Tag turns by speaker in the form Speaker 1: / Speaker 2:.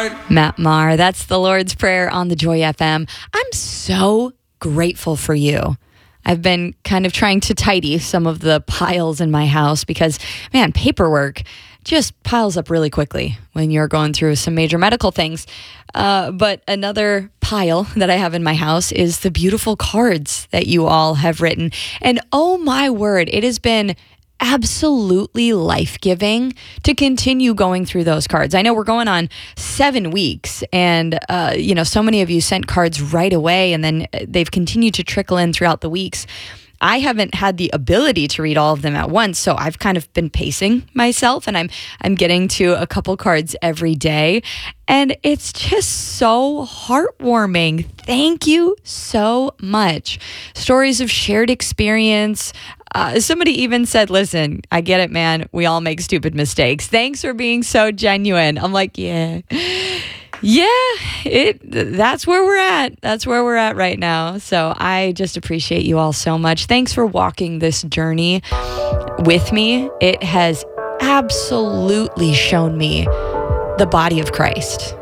Speaker 1: Matt Maher, that's the Lord's Prayer on the Joy FM. I'm so grateful for you. I've been kind of trying to tidy some of the piles in my house because, man, paperwork just piles up really quickly when you're going through some major medical things. But another pile that I have in my house is the beautiful cards that you all have written. And oh my word, it has been absolutely life-giving to continue going through those cards. I know we're going on 7 weeks and, so many of you sent cards right away and then they've continued to trickle in throughout the weeks. I haven't had the ability to read all of them at once, so I've kind of been pacing myself and I'm getting to a couple cards every day. And it's just so heartwarming. Thank you so much. Stories of shared experience. Somebody even said, listen, I get it, man. We all make stupid mistakes. Thanks for being so genuine. I'm like, yeah, that's where we're at. That's where we're at right now. So I just appreciate you all so much. Thanks for walking this journey with me. It has absolutely shown me the body of Christ.